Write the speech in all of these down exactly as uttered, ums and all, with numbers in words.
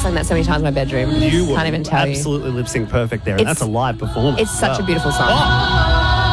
sung that so many times in my bedroom. You Can't even tell you. absolutely lip sync perfect there, and It's- that's a live performance. It's such as a well. beautiful song. Oh.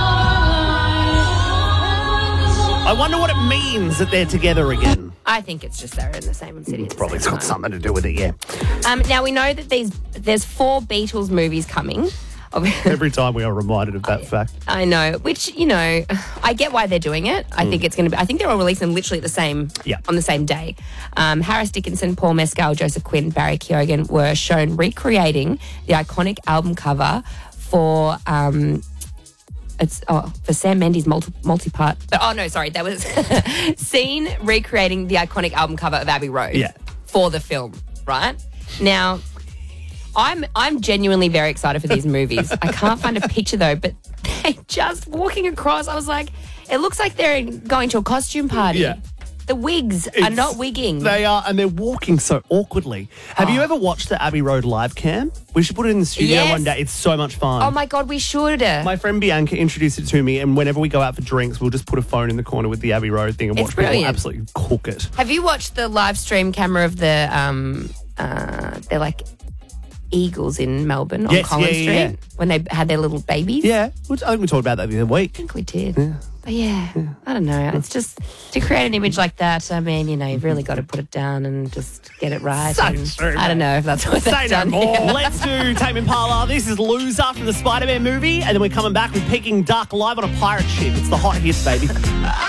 I wonder what it means that they're together again. I think it's just they're in the same city. At the Probably it's same got time. something to do with it, yeah. Um, now, we know that these there's four Beatles movies coming. Every time we are reminded of that fact. I know, which, you know, I get why they're doing it. I think it's going to be, I think they're all releasing them literally at the same, Yeah. on the same day. Um, Harris Dickinson, Paul Mescal, Joseph Quinn, Barry Keoghan were shown recreating the iconic album cover for, um, it's oh, for Sam Mendes multi, multi-part. But, oh, no, sorry. That was seen recreating the iconic album cover of Abbey Road Yeah. for the film, right? Now, I'm I'm genuinely very excited for these movies. I can't find a picture though, but they just walking across, I was like, it looks like they're going to a costume party. Yeah. The wigs are It's- not wigging. They are, and they're walking so awkwardly. Have you Oh. ever watched the Abbey Road live cam? We should put it in the studio Yes. one day. It's so much fun. Oh my God, we should. My friend Bianca introduced it to me, and whenever we go out for drinks, we'll just put a phone in the corner with the Abbey Road thing and It's watch people brilliant. absolutely cook it. Have you watched the live stream camera of the, um, uh, they're like eagles in Melbourne on Yes, Collins yeah, yeah, Street yeah. when they had their little babies? Yeah, which I think we talked about that the other week. I think we did. But yeah, I don't know. It's just to create an image like that. I mean, you know, you've really got to put it down and just get it right. So and true, I don't know if that's what Say they've no done. more. here. Let's do Tame Impala. This is Loser from the Spider-Man movie, and then we're coming back with Peking Duck live on a pirate ship. It's the hot hit, baby.